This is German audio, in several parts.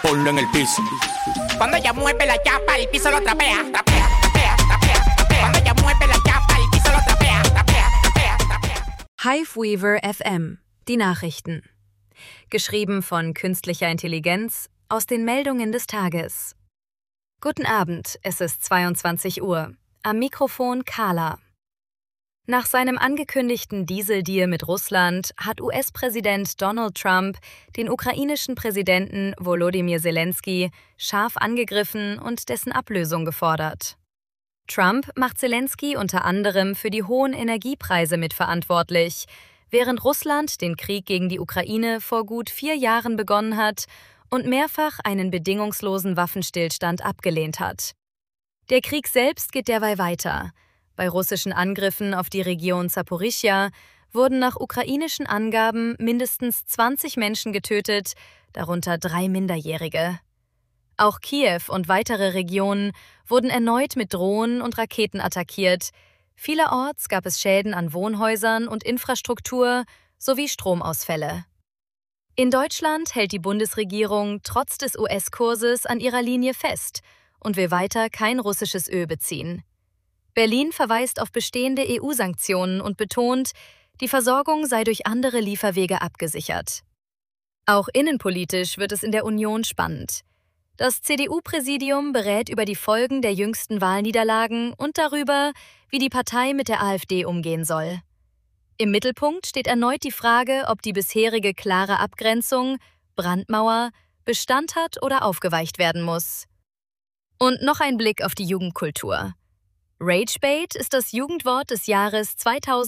ponlo en el piso. Cuando ella mueve la chapa, el piso lo trapea, trapea, trapea, trapea, trapea. Cuando ella mueve la chapa, el piso lo trapea, trapea, trapea, trapea. Hiveweaver FM, die Nachrichten. Geschrieben von künstlicher Intelligenz aus den Meldungen des Tages. Guten Abend, es ist 22 Uhr. Am Mikrofon Carla. Nach seinem angekündigten Dieseldeal mit Russland hat US-Präsident Donald Trump den ukrainischen Präsidenten Volodymyr Zelensky scharf angegriffen und dessen Ablösung gefordert. Trump macht Zelensky unter anderem für die hohen Energiepreise mitverantwortlich, während Russland den Krieg gegen die Ukraine vor gut 4 Jahren begonnen hat und mehrfach einen bedingungslosen Waffenstillstand abgelehnt hat. Der Krieg selbst geht derweil weiter. Bei russischen Angriffen auf die Region Saporischschja wurden nach ukrainischen Angaben mindestens 20 Menschen getötet, darunter 3 Minderjährige. Auch Kiew und weitere Regionen wurden erneut mit Drohnen und Raketen attackiert. Vielerorts gab es Schäden an Wohnhäusern und Infrastruktur sowie Stromausfälle. In Deutschland hält die Bundesregierung trotz des US-Kurses an ihrer Linie fest und will weiter kein russisches Öl beziehen. Berlin verweist auf bestehende EU-Sanktionen und betont, die Versorgung sei durch andere Lieferwege abgesichert. Auch innenpolitisch wird es in der Union spannend. Das CDU-Präsidium berät über die Folgen der jüngsten Wahlniederlagen und darüber, wie die Partei mit der AfD umgehen soll. Im Mittelpunkt steht erneut die Frage, ob die bisherige klare Abgrenzung, Brandmauer, Bestand hat oder aufgeweicht werden muss. Und noch ein Blick auf die Jugendkultur. Ragebait ist das Jugendwort des Jahres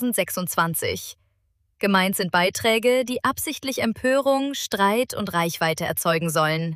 2026. Gemeint sind Beiträge, die absichtlich Empörung, Streit und Reichweite erzeugen sollen.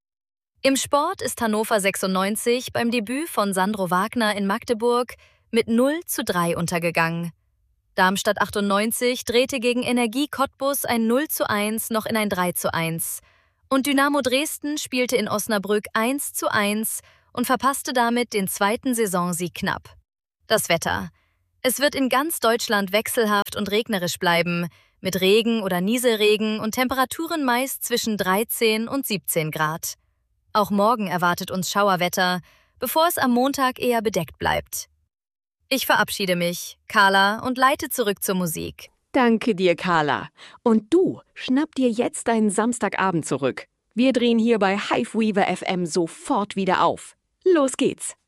Im Sport ist Hannover 96 beim Debüt von Sandro Wagner in Magdeburg mit 0:3 untergegangen. Darmstadt 98 drehte gegen Energie Cottbus ein 0:1 noch in ein 3:1. Und Dynamo Dresden spielte in Osnabrück 1:1 und verpasste damit den 2. Saisonsieg knapp. Das Wetter. Es wird in ganz Deutschland wechselhaft und regnerisch bleiben, mit Regen oder Nieselregen und Temperaturen meist zwischen 13 und 17 Grad. Auch morgen erwartet uns Schauerwetter, bevor es am Montag eher bedeckt bleibt. Ich verabschiede mich, Carla, und leite zurück zur Musik. Danke dir, Carla. Und du, schnapp dir jetzt deinen Samstagabend zurück. Wir drehen hier bei Hiveweaver FM sofort wieder auf. Los geht's!